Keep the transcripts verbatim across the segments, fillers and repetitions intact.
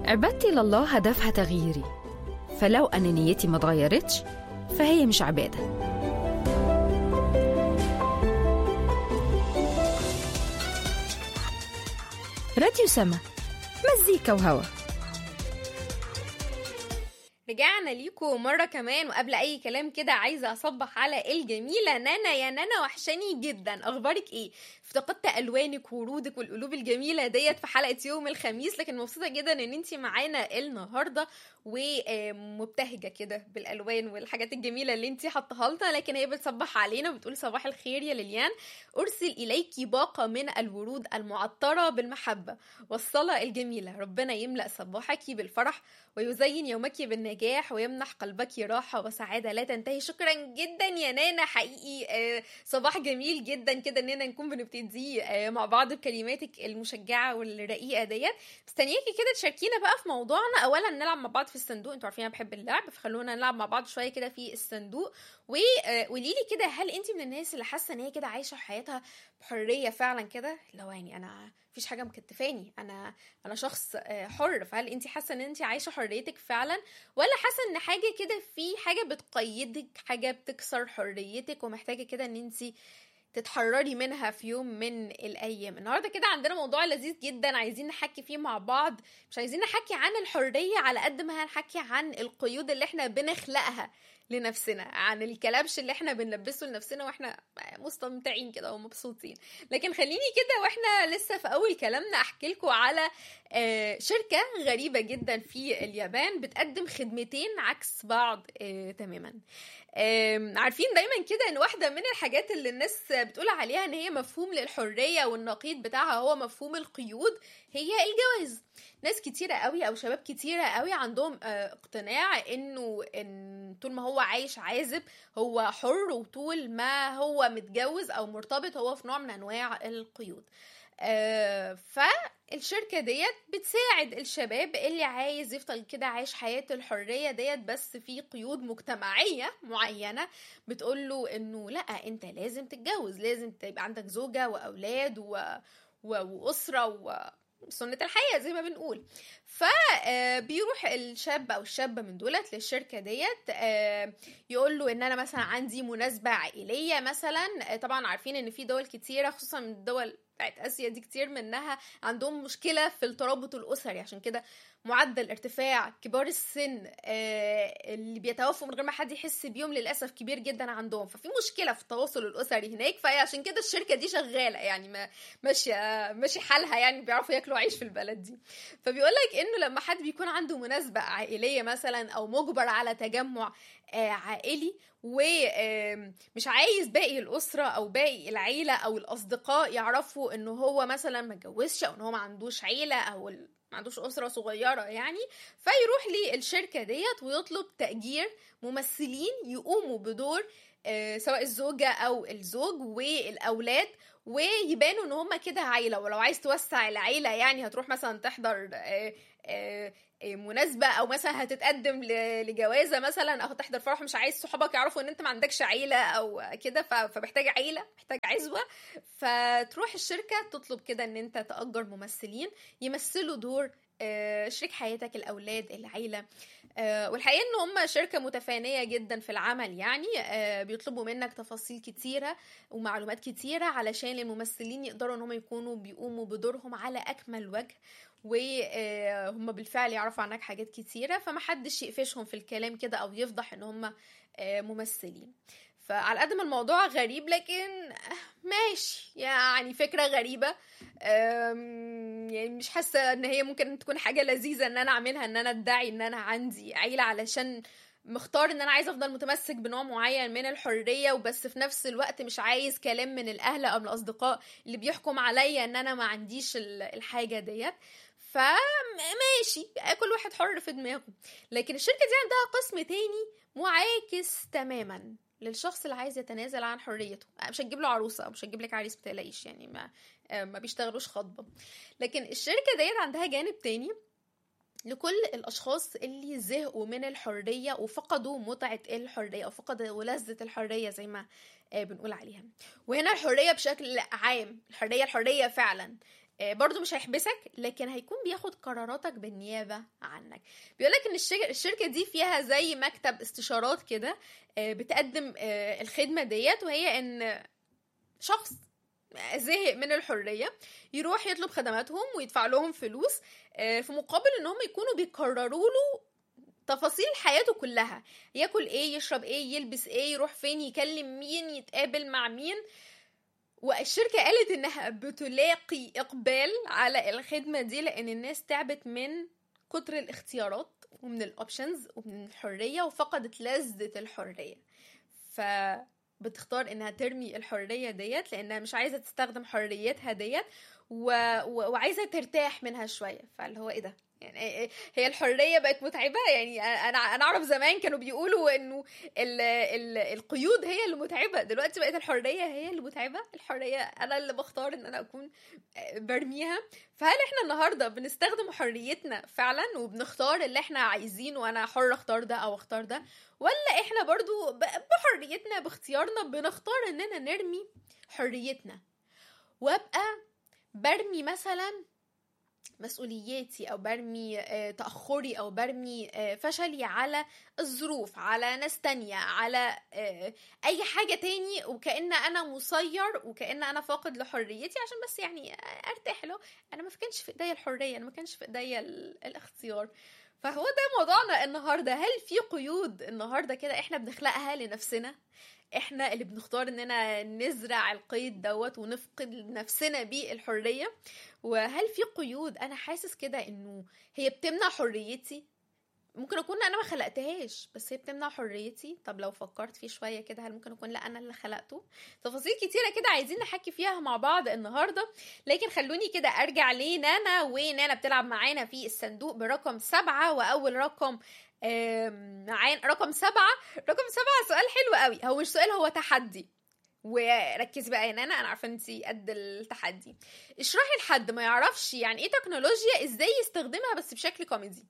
عبادتي لله هدفها تغييري، فلو أنا نيتي ما اتغيرتش فهي مش عبادة. راديو سما، مزيكا وهوا. رجعنا ليكم مرة كمان، وقبل أي كلام كده عايزة أصبح على الجميلة نانا. يا نانا وحشاني جدا، أخبارك إيه؟ افتقدت ألوانك وورودك والقلوب الجميلة ديت في حلقة يوم الخميس، لكن مبسوطة جدا إن انتي معانا النهاردة ومبتهجة كده بالألوان والحاجات الجميلة اللي انتي حطها لنا. لكن هي بتصبح علينا وبتقول صباح الخير يا ليليان، أرسل إليكي باقة من الورود المعطرة بالمحبة والصلاة الجميلة. ربنا يملأ صباحك بالفرح ويزين يومك بالنجاح ويمنح قلبك راحة وسعادة لا تنتهي. شكرا جدا يا نانا، حقيقي آه صباح جميل جدا كده اننا نكون بنبتدي آه مع بعض بكلماتك المشجعة والرقيقة ديت. مستنياكي كده تشاركينا بقى في موضوعنا. اولا نلعب مع بعض في الصندوق، انتوا عارفين انا بحب اللعب، فخلونا نلعب مع بعض شوية كده في الصندوق. وقولي لي كده، هل انت من الناس اللي حاسة ان هي كده عايشة حياتها بحرية فعلا كده؟ لو يعني انا مفيش حاجه مكتفاني، انا انا شخص حر، فهل انت حاسه ان انت عايشه حريتك فعلا، ولا حاسه ان حاجه كده في حاجه بتقيدك، حاجه بتكسر حريتك ومحتاجه كده ان انت تتحرري منها في يوم من الايام؟ النهارده كده عندنا موضوع لذيذ جدا عايزين نحكي فيه مع بعض. مش عايزين نحكي عن الحريه على قد ما هنحكي عن القيود اللي احنا بنخلقها لنفسنا، عن الكلبش اللي احنا بنلبسه لنفسنا واحنا مستمتعين كده ومبسوطين. لكن خليني كده واحنا لسه في اول كلامنا احكي لكم على شركة غريبة جدا في اليابان بتقدم خدمتين عكس بعض تماما. عارفين دايما كده ان واحدة من الحاجات اللي الناس بتقول عليها ان هي مفهوم للحرية والنقيض بتاعها هو مفهوم القيود، هي الجواز. ناس كتيرة قوي او شباب كتيرة قوي عندهم اقتناع انه ان طول ما هو عايش عازب هو حر، وطول ما هو متجوز او مرتبط هو في نوع من انواع القيود. آه فالشركة ديت بتساعد الشباب اللي عايز يفضل كده عايش حياة الحرية ديت، بس في قيود مجتمعية معينة بتقوله انه لا، انت لازم تتجوز، لازم تبقى عندك زوجة واولاد و... و... واسرة و... سنة الحياة زي ما بنقول. فبيروح الشاب او الشابة من دولت للشركة ديت يقول له ان انا مثلا عندي مناسبة عائلية مثلا. طبعا عارفين ان في دول كتيرة خصوصا من الدول بتاعت اسيا دي كتير منها عندهم مشكلة في الترابط الاسري، عشان كده معدل ارتفاع كبار السن اللي بيتوفوا من غير ما حد يحس بيهم للاسف كبير جدا عندهم، ففي مشكله في التواصل الاسري هناك. فعشان كده الشركه دي شغاله يعني ما ماشيه ماشي حالها، يعني بيعرفوا ياكلوا عيش في البلد دي. فبيقول لك انه لما حد بيكون عنده مناسبه عائليه مثلا او مجبر على تجمع عائلي ومش عايز باقي الاسره او باقي العيله او الاصدقاء يعرفوا انه هو مثلا ما اتجوزش او ان هو ما عندوش عيله او ما عندوش أسرة صغيرة يعني، فيروح للشركة ديت ويطلب تأجير ممثلين يقوموا بدور آه سواء الزوجة أو الزوج والأولاد، ويبانوا ان هم كده عيلة. ولو عايز توسع العيلة يعني هتروح مثلا تحضر آه آه مناسبة او مثلا هتتقدم لجوازة مثلا او تحضر فرح، مش عايز صحابك يعرفوا ان انت ما عندكش عيلة او كده، فمحتاج عيلة، محتاج عزوة. فتروح الشركة تطلب كده ان انت تأجر ممثلين يمثلوا دور شريك حياتك، الاولاد، العيلة. والحقيقة ان هم شركة متفانية جدا في العمل، يعني بيطلبوا منك تفاصيل كتيرة ومعلومات كتيرة علشان الممثلين يقدروا ان هم يكونوا بيقوموا بدورهم على اكمل وجه، وهم بالفعل يعرفوا عنك حاجات كتيرة، فمحدش يقفشهم في الكلام كده او يفضح ان هم ممثلين. فعلى قد ما الموضوع غريب لكن ماشي، يعني فكرة غريبة، يعني مش حاسة ان هي ممكن تكون حاجة لذيذة ان انا اعملها، ان انا ادعي ان انا عندي عيلة علشان مختار ان انا عايز افضل متمسك بنوع معين من الحرية، وبس في نفس الوقت مش عايز كلام من الاهل او من الاصدقاء اللي بيحكم عليا ان انا ما عنديش الحاجة ديت. فماشي، كل واحد حر في دماغه. لكن الشركة دي عندها قسم تاني معاكس تماما للشخص اللي عايز يتنازل عن حريته. مش هتجيب له عروسة او مش هتجيب لك عريس، بتلاقيش يعني ما ما بيشتغلوش خطبة. لكن الشركة ديت عندها جانب تاني لكل الاشخاص اللي زهقوا من الحرية وفقدوا متعة الحرية او فقدوا لذة الحرية زي ما بنقول عليها. وهنا الحرية بشكل عام، الحرية الحرية فعلا برضو مش هيحبسك، لكن هيكون بياخد قراراتك بالنيابة عنك. بيقولك ان الشركة دي فيها زي مكتب استشارات كده بتقدم الخدمة ديت، وهي ان شخص زهق من الحرية يروح يطلب خدماتهم ويدفع لهم فلوس في مقابل ان هم يكونوا بيقرروا له تفاصيل حياته كلها، ياكل ايه، يشرب ايه، يلبس ايه، يروح فين، يكلم مين، يتقابل مع مين. والشركة قالت انها بتلاقي اقبال على الخدمة دي لان الناس تعبت من كتر الاختيارات ومن الاوبشنز ومن الحرية وفقدت لذة الحرية، فبتختار انها ترمي الحرية ديت لانها مش عايزة تستخدم حريتها ديت و... و... وعايزة ترتاح منها شوية. فاللي هو ايه ده يعني، هي الحرية بقت متعبة يعني. انا انا اعرف زمان كانوا بيقولوا انه ال ال القيود هي اللي متعبة، دلوقتي بقت الحرية هي اللي متعبة. الحرية انا اللي بختار ان انا اكون برميها. فهل احنا النهاردة بنستخدم حريتنا فعلا وبنختار اللي احنا عايزينه وانا حر اختار ده او اختار ده، ولا احنا برضو بحريتنا باختيارنا بنختار اننا نرمي حريتنا وابقى برمي مثلا مسؤولياتي او برمي تأخري او برمي فشلي على الظروف، على ناس تانية، على اي حاجة تاني، وكأن انا مسير وكأن انا فاقد لحريتي عشان بس يعني ارتاح له. انا ما كانش في ايديا الحرية، انا ما كانش في ايديا الاختيار. فهو ده موضوعنا النهاردة. هل في قيود النهاردة كده احنا بنخلقها لنفسنا، احنا اللي بنختار اننا نزرع القيد دوت ونفقد نفسنا بيه الحرية؟ وهل في قيود انا حاسس كده انه هي بتمنع حريتي؟ ممكن اكون انا ما خلقتهاش بس هي بتمنع حريتي. طب لو فكرت فيه شوية كده، هل ممكن اكون لا انا اللي خلقته؟ تفاصيل كتيرة كده عايزين نحكي فيها مع بعض النهاردة. لكن خلوني كده ارجع لنانا، ونانا بتلعب معانا في الصندوق برقم سبعة، واول رقم معانا رقم سبعة. رقم سبعة سؤال حلو قوي، هو مش سؤال، هو تحدي. وركزي بقى يا نانا، انا عارفه انتي قد التحدي. اشرحي لحد ما يعرفش يعني ايه تكنولوجيا ازاي يستخدمها بس بشكل كوميدي.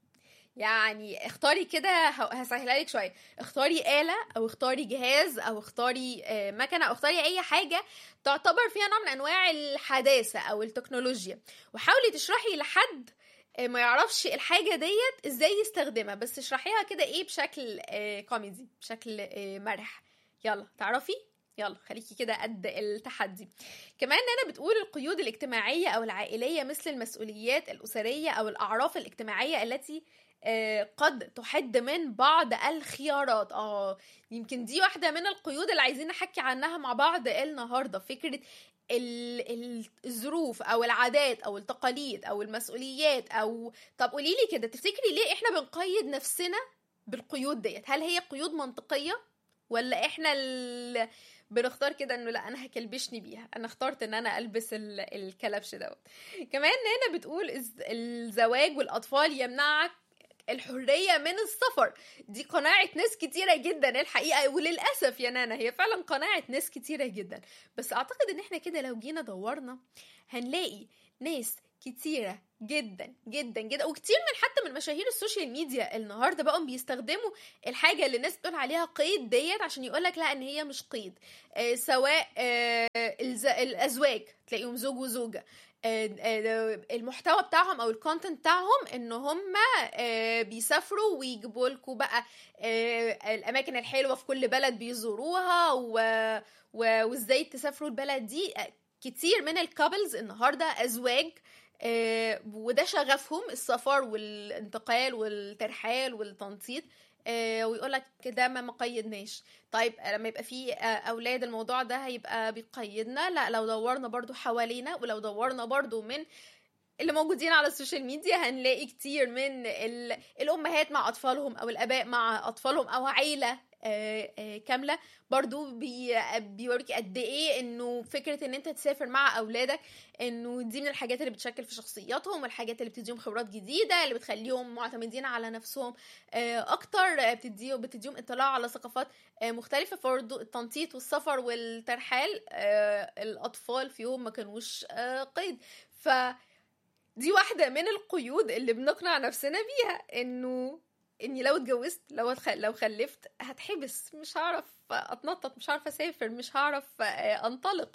يعني اختاري كده، هسهلها لك شويه، اختاري آلة او اختاري جهاز او اختاري مكنه او اختاري اي حاجه تعتبر فيها نوع من انواع الحداثه او التكنولوجيا، وحاولي تشرحي لحد ما يعرفش الحاجة ديت ازاي يستخدمها، بس اشرحيها كده ايه بشكل آه كوميدي، بشكل آه مرح. يلا تعرفي، يلا خليكي كده قد التحدي. كمان انا بتقول القيود الاجتماعية او العائلية مثل المسؤوليات الاسرية او الاعراف الاجتماعية التي آه قد تحد من بعض الخيارات. اه يمكن دي واحدة من القيود اللي عايزين نحكي عنها مع بعض النهاردة، فكرة الظروف او العادات او التقاليد او المسؤوليات. او طب قوليلي كده، تفتكري ليه احنا بنقيد نفسنا بالقيود ديت؟ هل هي قيود منطقية ولا احنا ال... بنختار كده انه لا انا هكلبشني بيها، انا اخترت ان انا البس الكلبش دوت. كمان هنا بتقول الزواج والاطفال يمنعك الحرية من السفر. دي قناعة ناس كتيرة جدا الحقيقة، وللأسف يا نانا هي فعلا قناعة ناس كتيرة جدا. بس أعتقد إن احنا كده لو جينا دورنا هنلاقي ناس كتيرة جدا جدا جدا، وكتير من حتى من مشاهير السوشيال ميديا النهاردة بقوا بيستخدموا الحاجة اللي الناس بتقول عليها قيد ديت عشان يقولك لا ان هي مش قيد. آه سواء آه الأزواج تلاقيهم زوج وزوجة، المحتوى بتاعهم او الكونتنت بتاعهم ان هم بيسافروا ويجيبوا لكم بقى الاماكن الحلوه في كل بلد بيزوروها، وازاي تسافروا البلد دي. كتير من الكابلز النهارده ازواج وده شغفهم السفر والانتقال والترحال والتنطيط، ويقولك كده ما مقيدناش. طيب لما يبقى في اولاد الموضوع ده هيبقى بيقيدنا؟ لا، لو دورنا برضو حوالينا ولو دورنا برضو من اللي موجودين على السوشيال ميديا هنلاقي كتير من الامهات مع اطفالهم او الاباء مع اطفالهم او عيله آه آه كامله برضو بي بيوريكي قد ايه انه فكره ان انت تسافر مع اولادك انه دي من الحاجات اللي بتشكل في شخصياتهم، والحاجات اللي بتديهم خبرات جديده، اللي بتخليهم معتمدين على نفسهم آه اكتر، بتديهم بتديهم اطلاع على ثقافات مختلفه. برضو التنطيط والسفر والترحال الاطفال فيهم ما كانوش قيد. ف دي واحده من القيود اللي بنقنع نفسنا بيها، انه اني لو اتجوزت لو أتخ... لو خلفت هتحبس، مش هعرف اتنطط، مش هعرف اسافر، مش هعرف انطلق.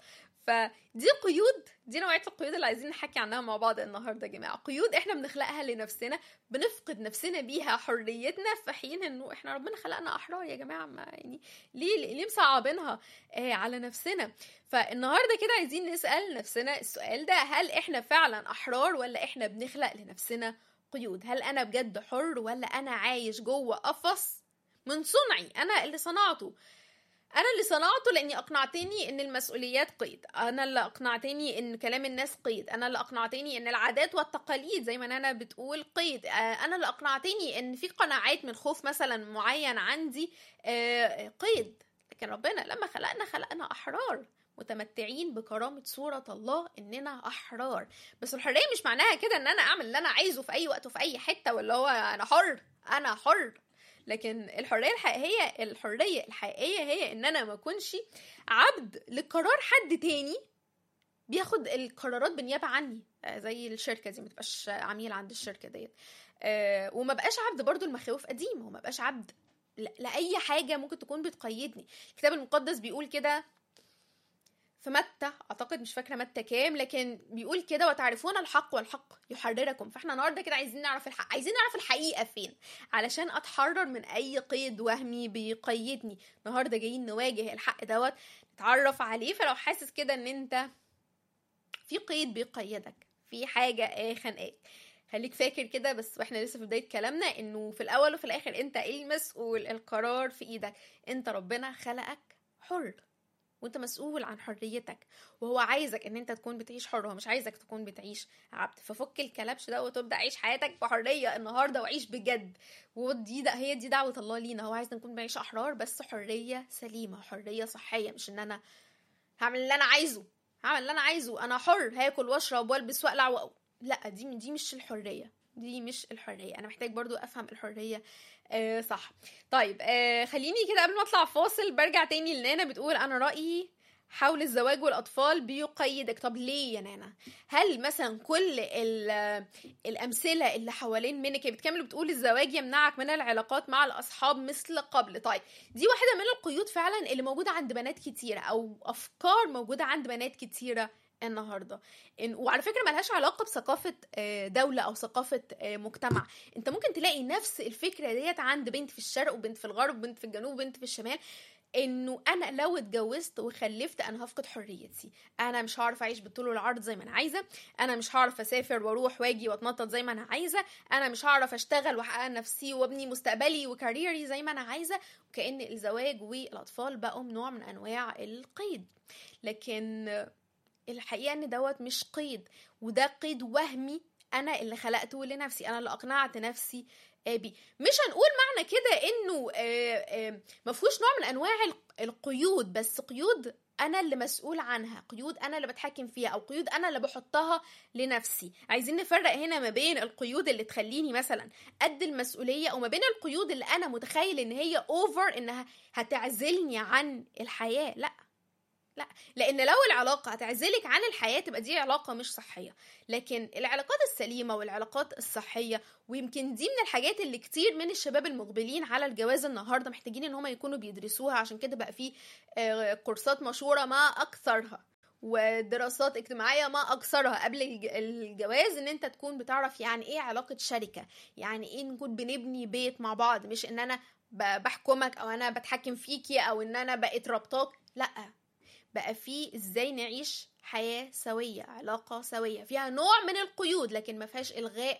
فدي قيود، دي نوعية القيود اللي عايزين نحكي عنها مع بعض النهاردة يا جماعة. قيود احنا بنخلقها لنفسنا، بنفقد نفسنا بيها حريتنا، في حين انه احنا ربنا خلقنا احرار يا جماعة. ما يعني ليه ليه مصعبينها آه على نفسنا؟ فالنهاردة كده عايزين نسأل نفسنا السؤال ده، هل احنا فعلا احرار ولا احنا بنخلق لنفسنا قيود؟ هل انا بجد حر ولا انا عايش جوه قفص من صنعي، انا اللي صنعته؟ انا اللي صنعته لاني اقنعتني ان المسؤوليات قيد، انا اللي اقنعتني ان كلام الناس قيد، انا اللي اقنعتني ان العادات والتقاليد زي ما انا بتقول قيد، انا اللي اقنعتني ان في قناعات من خوف مثلا معين عندي قيد. لكن ربنا لما خلقنا خلقنا احرار متمتعين بكرامة صورة الله، اننا احرار. بس الحرية مش معناها كده ان انا اعمل اللي انا عايزه في اي وقت وفي اي حتة، ولا هو انا حر انا حر. لكن الحرية الحقيقية الحرية الحقيقية هي ان انا ما اكونش عبد لقرار حد تاني بياخد القرارات بالنيابة عني، زي الشركة دي، ما تبقاش عميل عند الشركة ديت، أه وما بقاش عبد برضو المخاوف قديمة، وما بقاش عبد لأي حاجة ممكن تكون بتقيدني. الكتاب المقدس بيقول كده في متى، اعتقد مش فاكره متى كام، لكن بيقول كده وتعرفون الحق والحق يحرركم. فاحنا النهارده كده عايزين نعرف الحق، عايزين نعرف الحقيقه فين علشان اتحرر من اي قيد وهمي بيقيدني. النهارده جايين نواجه الحق دوت، نتعرف عليه. فلو حاسس كده ان انت في قيد بيقيدك، في حاجه خانقاك، خليك فاكر كده بس واحنا لسه في بدايه كلامنا انه في الاول وفي الاخر انت المسؤول، القرار في ايدك انت. ربنا خلقك حر وانت مسؤول عن حريتك، وهو عايزك ان انت تكون بتعيش حر، هو مش عايزك تكون بتعيش عبد. ففك الكلبش ده وتبدا عيش حياتك بحريه النهارده، وعيش بجد. ودي ده هي دي دعوه الله لينا، هو عايزنا نكون بنعيش احرار بس حريه سليمه، حريه صحيه، مش ان انا هعمل اللي انا عايزه هعمل اللي انا عايزه انا حر، هاكل واشرب والبس واقلع و... لا، دي دي مش الحريه، دي مش الحريه. انا محتاج برضو افهم الحريه آه صح. طيب آه خليني كده قبل ما اطلع فاصل برجع تاني لنانا، بتقول انا رأيي حول الزواج والاطفال بيقيدك. طب ليه يا نانا؟ هل مثلا كل الامثله اللي حوالين منك بتكمل بتقول الزواج يمنعك من العلاقات مع الاصحاب مثل قبل؟ طيب دي واحده من القيود فعلا اللي موجوده عند بنات كتيره، او افكار موجوده عند بنات كتيره النهارده. إن وعلى فكره ملهاش علاقه بثقافه دوله او ثقافه مجتمع. انت ممكن تلاقي نفس الفكره ديت عند بنت في الشرق وبنت في الغرب وبنت في الجنوب وبنت في الشمال، انه انا لو اتجوزت وخلفت انا هفقد حريتي، انا مش هعرف اعيش بالطول والعرض زي ما انا عايزه، انا مش هعرف اسافر واروح واجي واتنطط زي ما انا عايزه، انا مش هعرف اشتغل واحقق نفسي وابني مستقبلي وكاريري زي ما انا عايزه. وكأن الزواج والاطفال بقوا نوع من انواع القيد. لكن الحقيقه ان دوت مش قيد، وده قيد وهمي انا اللي خلقته لنفسي، انا اللي اقنعت نفسي بيه. مش هنقول معنى كده انه مفهوش نوع من انواع القيود، بس قيود انا اللي مسؤول عنها، قيود انا اللي بتحكم فيها، او قيود انا اللي بحطها لنفسي. عايزين نفرق هنا ما بين القيود اللي تخليني مثلا قد المسؤوليه، وما بين القيود اللي انا متخيل ان هي اوفر، انها هتعزلني عن الحياه. لا لا، لان لو العلاقه هتعزلك عن الحياه تبقى دي علاقه مش صحيه. لكن العلاقات السليمه والعلاقات الصحيه، ويمكن دي من الحاجات اللي كتير من الشباب المقبلين على الجواز النهارده محتاجين ان هم يكونوا بيدرسوها، عشان كده بقى في كورسات مشهوره ما اكثرها ودراسات اجتماعيه ما اكثرها قبل الجواز، ان انت تكون بتعرف يعني ايه علاقه شركه، يعني ايه نكون بنبني بيت مع بعض، مش ان انا بحكمك او انا بتحكم فيكي او ان انا بقيت ربطاك. لا، بقى في ازاي نعيش حياة سوية، علاقة سوية فيها نوع من القيود لكن ما فيهاش الغاء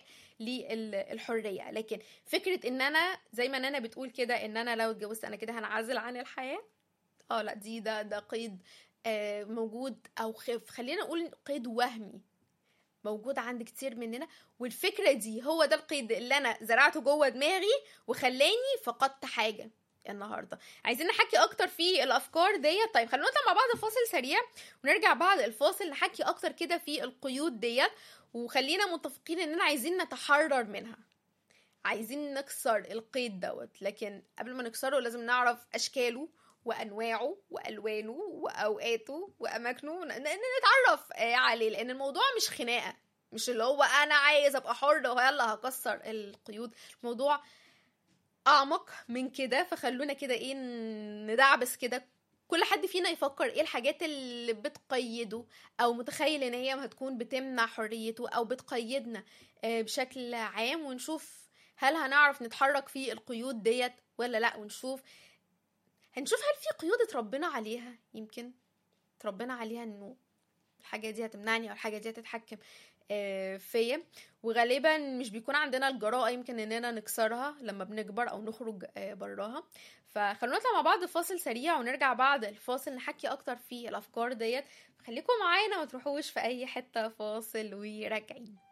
للحرية. لكن فكرة ان انا زي ما انا بتقول كده ان انا لو اتجوزت انا كده هنعزل عن الحياة، اه لا، دي ده ده قيد آه موجود، او خف خلينا نقول قيد وهمي موجود عند كتير مننا. والفكرة دي هو ده القيد اللي انا زرعته جوه دماغي وخلاني فقدت حاجة. النهارده عايزين نحكي اكتر في الافكار ديت. طيب خلونا نطلع مع بعض فاصل سريع ونرجع بعد الفاصل نحكي اكتر كده في القيود ديت، وخلينا متفقين اننا عايزين نتحرر منها، عايزين نكسر القيد دوت. لكن قبل ما نكسره لازم نعرف اشكاله وانواعه والوانه واوقاته واماكنه، نتعرف عليه، لان الموضوع مش خناقه، مش اللي هو انا عايز ابقى حر ويلا هكسر القيود. الموضوع اعمق من كده، فخلونا كده ايه ندعبس كده كل حد فينا يفكر ايه الحاجات اللي بتقيده او متخيل ان هي هتكون بتمنع حريته او بتقيدنا بشكل عام، ونشوف هل هنعرف نتحرك في القيود ديت ولا لا، ونشوف هنشوف هل في قيود اتربينا عليها، يمكن اتربينا عليها انه الحاجة دي هتمنعني او الحاجة دي هتتحكم فيا، وغالبا مش بيكون عندنا الجراءة يمكن اننا نكسرها لما بنكبر او نخرج براها. فخلونا نطلع مع بعض فاصل سريع ونرجع بعد الفاصل نحكي اكتر في الافكار ديت. خليكم معانا ما تروحوش في اي حتة، فاصل وراجعين.